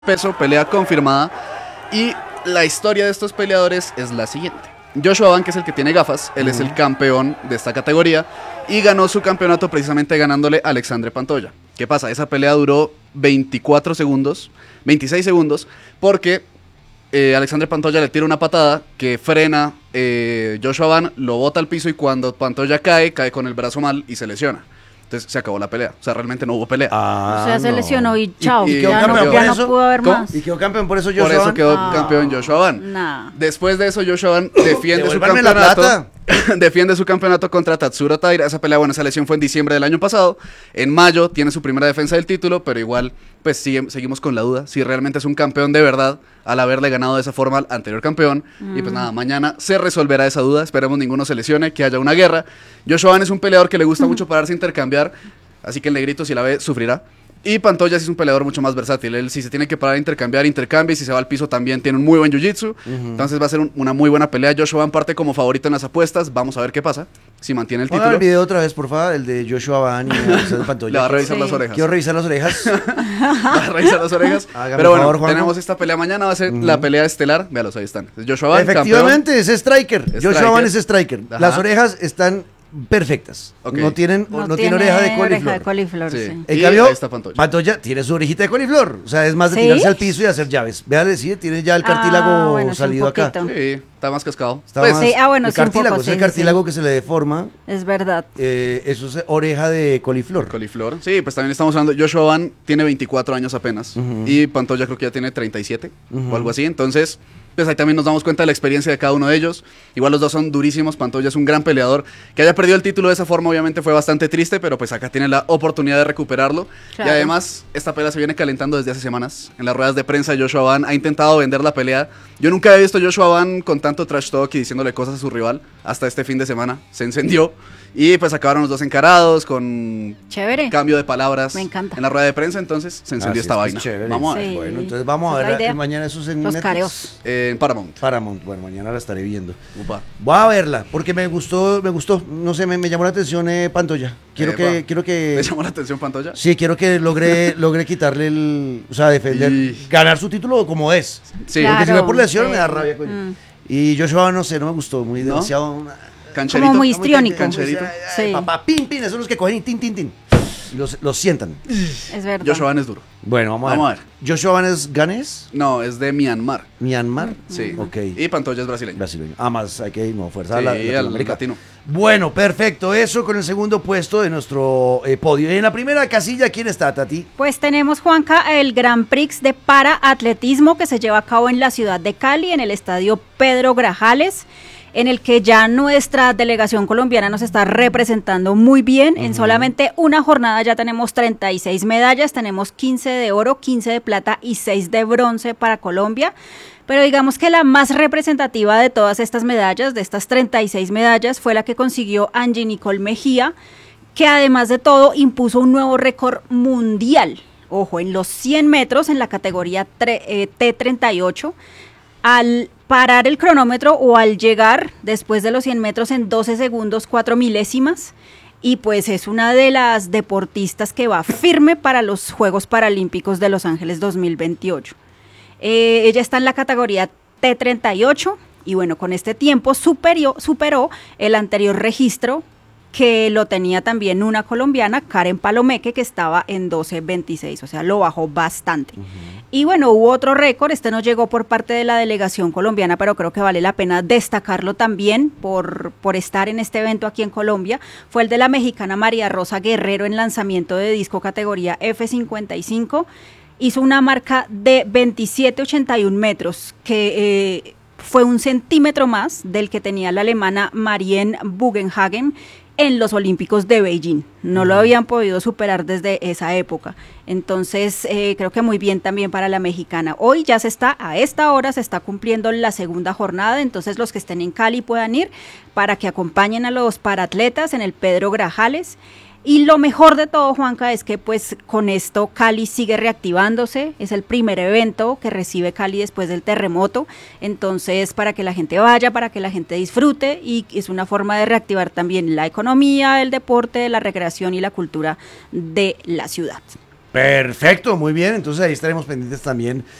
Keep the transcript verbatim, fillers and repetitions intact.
peso, pelea confirmada. Y la historia de estos peleadores es la siguiente. Joshua Van, que es el que tiene gafas, él uh-huh. es el campeón de esta categoría y ganó su campeonato precisamente ganándole a Alexandre Pantoja. ¿Qué pasa? Esa pelea duró veinticuatro segundos, veintiséis segundos, porque eh, Alexandre Pantoja le tira una patada que frena eh, Joshua Van, lo bota al piso y cuando Pantoja cae, cae con el brazo mal y se lesiona. Entonces se acabó la pelea, o sea, realmente no hubo pelea. Ah, o sea, no. se lesionó y chao, y, y ya, no, ya no pudo haber ¿Cómo? más. Y quedó campeón por eso Joshua Por eso Van? quedó Ah, campeón Joshua Van. Nah. Después de eso Joshua Van defiende su Devuélvanme la campeonato. plata. Defiende su campeonato contra Tatsuro Taira. Esa pelea, bueno, esa lesión fue en diciembre del año pasado. En mayo tiene su primera defensa del título, pero igual, pues sigue, seguimos con la duda si realmente es un campeón de verdad al haberle ganado de esa forma al anterior campeón. Mm. Y pues nada, mañana se resolverá esa duda. Esperemos ninguno se lesione, que haya una guerra. Joshua Van es un peleador que le gusta mm. mucho pararse a intercambiar, así que el negrito, si la ve, sufrirá. Y Pantoja sí es un peleador mucho más versátil. Él, si se tiene que parar a intercambiar, intercambia. Y si se va al piso, también tiene un muy buen jiu-jitsu. Uh-huh. Entonces va a ser un, una muy buena pelea. Joshua Van parte como favorito en las apuestas. Vamos a ver qué pasa, si mantiene el Ponga título. el video otra vez, por favor, el de Joshua Van y Alexandre Pantoja. Le va a revisar sí. las orejas. Quiero revisar las orejas. Va a revisar las orejas. Hágame Pero bueno, favor, Juanjo. tenemos esta pelea mañana. Va a ser uh-huh. la pelea estelar. Véalos, ahí están. Joshua Van, efectivamente, campeón. es striker. striker. Joshua Van es striker. Ajá. Las orejas están perfectas. Okay. No tienen, no, no tiene oreja de coliflor. Oreja de coliflor, sí. Sí. En y cambio, ahí está Pantoja. Pantoja tiene su orejita de coliflor. O sea, es más de ¿Sí? tirarse al piso y hacer llaves. Véale, sí, tiene ya el cartílago ah, bueno, salido sí, acá. Sí, está más cascado. Está Pues, más, sí, ah, bueno, el sí, un cartílago, poco, es el sí, cartílago sí. que se le deforma. Es verdad. Eh, eso es oreja de coliflor. Coliflor. Sí, pues también estamos hablando. Joshua Van tiene veinticuatro años apenas. Uh-huh. Y Pantoja creo que ya tiene treinta y siete uh-huh. o algo así. Entonces, pues ahí también nos damos cuenta de la experiencia de cada uno de ellos. Igual los dos son durísimos. Pantoja es un gran peleador. Que haya perdido el título de esa forma obviamente fue bastante triste, pero pues acá tiene la oportunidad de recuperarlo. Claro. Y además, esta pelea se viene calentando desde hace semanas. En las ruedas de prensa, Joshua Van ha intentado vender la pelea. Yo nunca había visto a Joshua Van con tanto trash talk y diciéndole cosas a su rival. Hasta este fin de semana se encendió. Y pues acabaron los dos encarados con chévere. Cambio de palabras. Me encanta. En la rueda de prensa, entonces se encendió ah, esta sí, vaina. Chévere. Vamos a ver. Sí. Bueno, entonces vamos a ver. Mañana eso es en los Netflix. careos. Eh, en Paramount. Paramount. Bueno, mañana la estaré viendo. Upa. Voy a verla porque me gustó, me gustó. No sé, me, me llamó la atención eh, Pantoja. Quiero eh, que, va. quiero que. ¿Te llamó la atención Pantoja? Sí, quiero que logre, logre quitarle el, o sea, defender, y... ganar su título como es. Sí. Claro, porque si fue por lesión sí. me da rabia, coño. Mm. Y Joshua, no sé, no me gustó, muy ¿No? demasiado. Una... Cancherito. Como muy histriónico. Cancherito. Sí. Papá, pin, pin, esos son los que cogen y tin, tin, tin. Los, los sientan. Es verdad. Joshua Van es duro. Bueno, vamos, vamos a, ver. a ver. ¿Joshua Van es ganés? No, es de Myanmar. ¿Myanmar? Sí. Ok. Y Pantoja es brasileño. Brasileño. Ah, más hay que ir, no, fuerza sí, a la, al latino. Bueno, perfecto. Eso con el segundo puesto de nuestro eh, podio. Y en la primera casilla, ¿quién está, Tati? Pues tenemos, Juanca, el Grand Prix de paraatletismo que se lleva a cabo en la ciudad de Cali, en el estadio Pedro Grajales, en el que ya nuestra delegación colombiana nos está representando muy bien. Uh-huh. En solamente una jornada ya tenemos treinta y seis medallas, tenemos quince de oro, quince de plata y seis de bronce para Colombia. Pero digamos que la más representativa de todas estas medallas, de estas treinta y seis medallas, fue la que consiguió Angie Nicole Mejía, que además de todo impuso un nuevo récord mundial. Ojo, en los cien metros en la categoría T treinta y ocho, al parar el cronómetro o al llegar después de los cien metros en doce segundos, cuatro milésimas, y pues es una de las deportistas que va firme para los Juegos Paralímpicos de Los Ángeles dos mil veintiocho. Eh, ella está en la categoría T treinta y ocho y bueno, con este tiempo superió, superó el anterior registro que lo tenía también una colombiana, Karen Palomeque, que estaba en doce veintiséis, o sea, lo bajó bastante. Uh-huh. Y bueno, hubo otro récord, este no llegó por parte de la delegación colombiana, pero creo que vale la pena destacarlo también por, por estar en este evento aquí en Colombia, fue el de la mexicana María Rosa Guerrero en lanzamiento de disco categoría F cincuenta y cinco, hizo una marca de veintisiete ochenta y uno metros, que eh, fue un centímetro más del que tenía la alemana Marianne Bugenhagen en los Olímpicos de Beijing. No lo habían podido superar desde esa época. Entonces, eh, creo que muy bien también para la mexicana. Hoy ya se está, a esta hora se está cumpliendo la segunda jornada, entonces los que estén en Cali puedan ir para que acompañen a los paratletas en el Pedro Grajales. Y lo mejor de todo, Juanca, es que pues con esto Cali sigue reactivándose, es el primer evento que recibe Cali después del terremoto, entonces para que la gente vaya, para que la gente disfrute, y es una forma de reactivar también la economía, el deporte, la recreación y la cultura de la ciudad. Perfecto, muy bien. Entonces ahí estaremos pendientes también